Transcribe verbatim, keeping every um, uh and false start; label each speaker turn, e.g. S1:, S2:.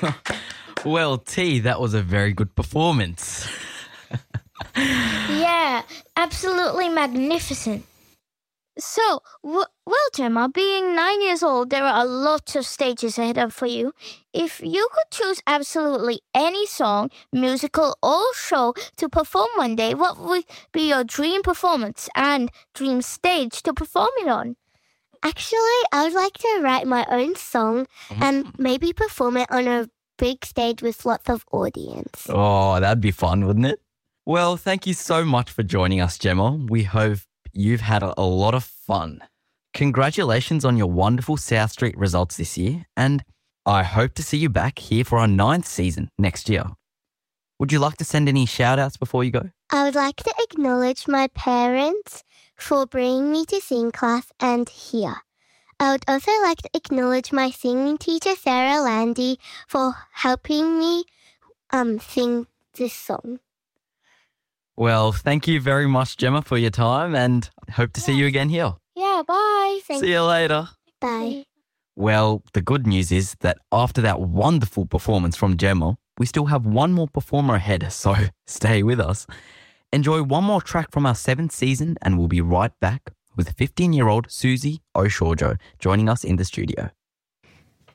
S1: Well, T, that was a very good performance.
S2: Yeah, absolutely magnificent. So, w- well, Gemma, being nine years old, there are a lot of stages ahead of for you. If you could choose absolutely any song, musical, or show to perform one day, what would be your dream performance and dream stage to perform it on?
S3: Actually, I would like to write my own song and maybe perform it on a big stage with lots of audience.
S1: Oh, that'd be fun, wouldn't it? Well, thank you so much for joining us, Gemma. We hope you've had a, a lot of fun. Congratulations on your wonderful South Street results this year, and I hope to see you back here for our ninth season next year. Would you like to send any shout-outs before you go?
S3: I would like to acknowledge my parents for bringing me to sing class and here. I would also like to acknowledge my singing teacher, Sarah Landy, for helping me um sing this song.
S1: Well, thank you very much, Gemma, for your time, and hope to see you again here.
S2: Yeah, bye.
S3: Thank
S1: See you later.
S3: Bye.
S1: Well, the good news is that after that wonderful performance from Gemma, we still have one more performer ahead, so stay with us. Enjoy one more track from our seventh season, and we'll be right back with fifteen-year-old Susie O'Shorjo joining us in the studio.